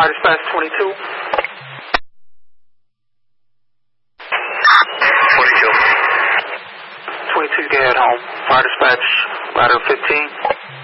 Dispatch 22. 22 get home. Fire dispatch, ladder 15.